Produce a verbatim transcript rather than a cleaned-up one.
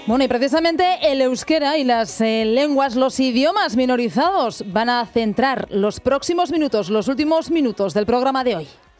Bueno, y precisamente el euskera y las eh, lenguas, los idiomas minorizados van a centrar los próximos minutos, los últimos minutos del programa de hoy.